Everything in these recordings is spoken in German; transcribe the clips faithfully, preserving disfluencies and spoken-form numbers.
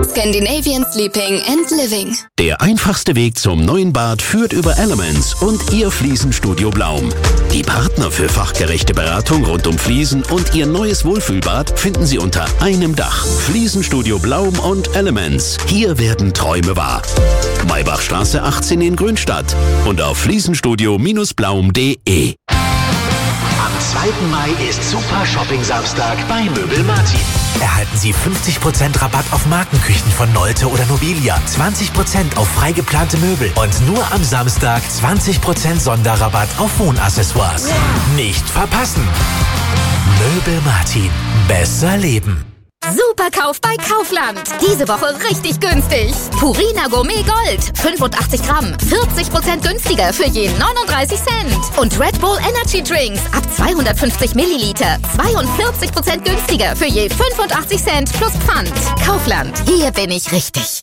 Scandinavian Sleeping and Living. Der einfachste Weg zum neuen Bad führt über Elements und Ihr Fliesenstudio Blaum. Die Partner für fachgerechte Beratung rund um Fliesen und Ihr neues Wohlfühlbad finden Sie unter einem Dach. Fliesenstudio Blaum und Elements. Hier werden Träume wahr. Maybachstraße achtzehn in Grünstadt und auf fliesenstudio Blaum punkt de. Am zweiten Mai ist Super Shopping Samstag bei Möbel Martin. Erhalten Sie fünfzig Prozent Rabatt auf Markenküchen von Nolte oder Nobilia, zwanzig Prozent auf frei geplante Möbel und nur am Samstag zwanzig Prozent Sonderrabatt auf Wohnaccessoires. Nicht verpassen! Möbel Martin. Besser leben. Superkauf bei Kaufland. Diese Woche richtig günstig. Purina Gourmet Gold. fünfundachtzig Gramm. vierzig Prozent günstiger für je neununddreißig Cent. Und Red Bull Energy Drinks ab zweihundertfünfzig Milliliter. zweiundvierzig Prozent günstiger für je fünfundachtzig Cent plus Pfand. Kaufland. Hier bin ich richtig.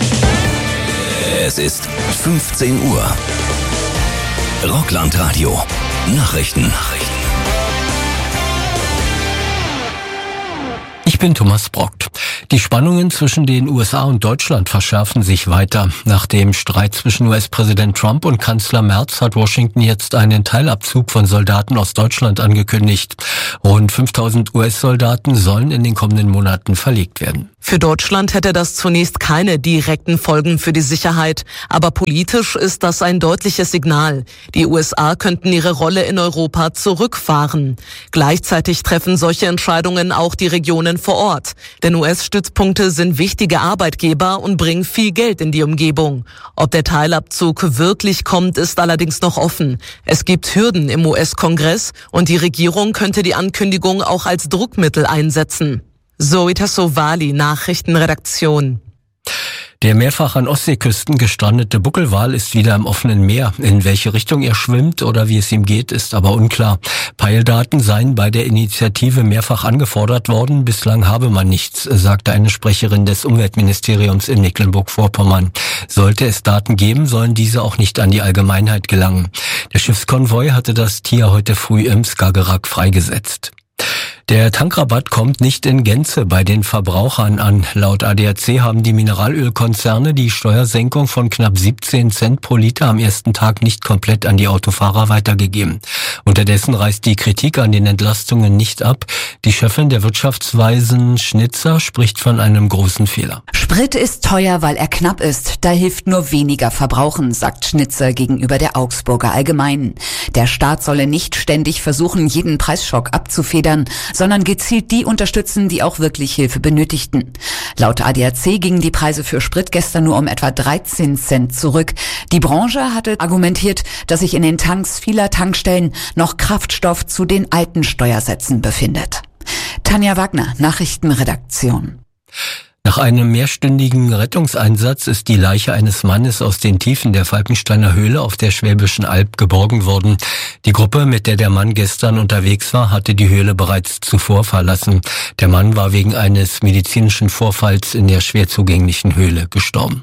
Es ist fünfzehn Uhr. Rockland-Radio. Nachrichten. Ich bin Thomas Brockt. Die Spannungen zwischen den U S A und Deutschland verschärfen sich weiter. Nach dem Streit zwischen U S-Präsident Trump und Kanzler Merz hat Washington jetzt einen Teilabzug von Soldaten aus Deutschland angekündigt. Rund fünftausend U S-Soldaten sollen in den kommenden Monaten verlegt werden. Für Deutschland hätte das zunächst keine direkten Folgen für die Sicherheit. Aber politisch ist das ein deutliches Signal. Die U S A könnten ihre Rolle in Europa zurückfahren. Gleichzeitig treffen solche Entscheidungen auch die Regionen vor Ort. Denn U S-Stützpunkte sind wichtige Arbeitgeber und bringen viel Geld in die Umgebung. Ob der Teilabzug wirklich kommt, ist allerdings noch offen. Es gibt Hürden im U S-Kongress und die Regierung könnte die Ankündigung auch als Druckmittel einsetzen. Zoe Tassovali, Nachrichtenredaktion. Der mehrfach an Ostseeküsten gestrandete Buckelwal ist wieder im offenen Meer. In welche Richtung er schwimmt oder wie es ihm geht, ist aber unklar. Peildaten seien bei der Initiative mehrfach angefordert worden. Bislang habe man nichts, sagte eine Sprecherin des Umweltministeriums in Mecklenburg-Vorpommern. Sollte es Daten geben, sollen diese auch nicht an die Allgemeinheit gelangen. Der Schiffskonvoi hatte das Tier heute früh im Skagerrak freigesetzt. Der Tankrabatt kommt nicht in Gänze bei den Verbrauchern an. Laut A D A C haben die Mineralölkonzerne die Steuersenkung von knapp siebzehn Cent pro Liter am ersten Tag nicht komplett an die Autofahrer weitergegeben. Unterdessen reißt die Kritik an den Entlastungen nicht ab. Die Chefin der Wirtschaftsweisen Schnitzer spricht von einem großen Fehler. Sprit ist teuer, weil er knapp ist. Da hilft nur weniger Verbrauchen, sagt Schnitzer gegenüber der Augsburger Allgemeinen. Der Staat solle nicht ständig versuchen, jeden Preisschock abzufedern, sondern gezielt die unterstützen, die auch wirklich Hilfe benötigten. Laut A D A C gingen die Preise für Sprit gestern nur um etwa dreizehn Cent zurück. Die Branche hatte argumentiert, dass sich in den Tanks vieler Tankstellen noch Kraftstoff zu den alten Steuersätzen befindet. Tanja Wagner, Nachrichtenredaktion. Nach einem mehrstündigen Rettungseinsatz ist die Leiche eines Mannes aus den Tiefen der Falkensteiner Höhle auf der Schwäbischen Alb geborgen worden. Die Gruppe, mit der der Mann gestern unterwegs war, hatte die Höhle bereits zuvor verlassen. Der Mann war wegen eines medizinischen Vorfalls in der schwer zugänglichen Höhle gestorben.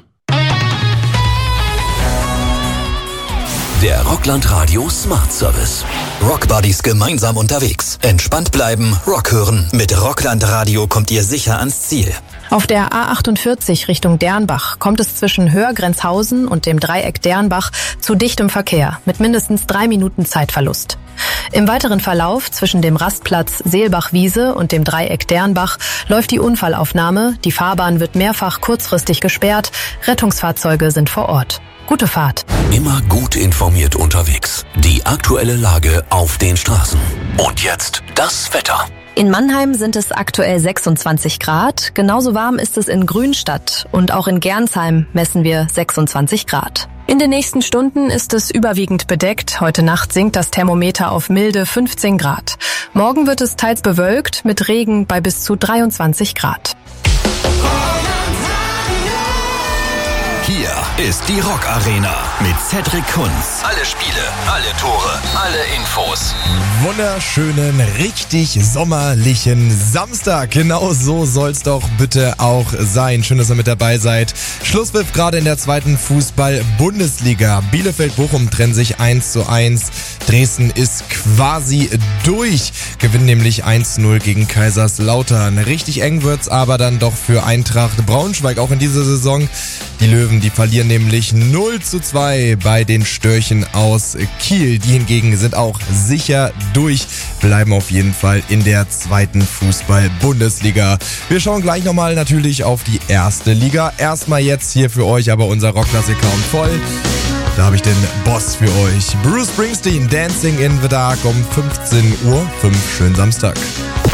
Der Rockland Radio Smart Service. Rockbuddies gemeinsam unterwegs. Entspannt bleiben, Rock hören. Mit Rockland Radio kommt ihr sicher ans Ziel. Auf der A achtundvierzig Richtung Dernbach kommt es zwischen Höhrgrenzhausen und dem Dreieck Dernbach zu dichtem Verkehr mit mindestens drei Minuten Zeitverlust. Im weiteren Verlauf zwischen dem Rastplatz Seelbach-Wiese und dem Dreieck Dernbach läuft die Unfallaufnahme. Die Fahrbahn wird mehrfach kurzfristig gesperrt. Rettungsfahrzeuge sind vor Ort. Gute Fahrt. Immer gut informiert unterwegs. Die aktuelle Lage auf den Straßen. Und jetzt das Wetter. In Mannheim sind es aktuell sechsundzwanzig Grad. Genauso warm ist es in Grünstadt und auch in Gernsheim messen wir sechsundzwanzig Grad. In den nächsten Stunden ist es überwiegend bedeckt. Heute Nacht sinkt das Thermometer auf milde fünfzehn Grad. Morgen wird es teils bewölkt mit Regen bei bis zu dreiundzwanzig Grad. Hier ist die Rock Arena mit Cedric Kunz. Alle Spiele, alle Tore, alle Infos. Wunderschönen, richtig sommerlichen Samstag. Genau so soll's doch bitte auch sein. Schön, dass ihr mit dabei seid. Schlusspfiff gerade in der zweiten Fußball-Bundesliga. Bielefeld-Bochum trennen sich eins zu eins. Dresden ist quasi durch. Gewinnen nämlich eins zu null gegen Kaiserslautern. Richtig eng wird's aber dann doch für Eintracht Braunschweig auch in dieser Saison. Die Löwen, die verlieren nämlich null zu zwei bei den Störchen aus Kiel. Die hingegen sind auch sicher durch, bleiben auf jeden Fall in der zweiten Fußball-Bundesliga. Wir schauen gleich nochmal natürlich auf die erste Liga. Erstmal jetzt hier für euch aber unser Rockklassik-Account voll. Da habe ich den Boss für euch. Bruce Springsteen, Dancing in the Dark um fünfzehn Uhr fünf. Schönen Samstag.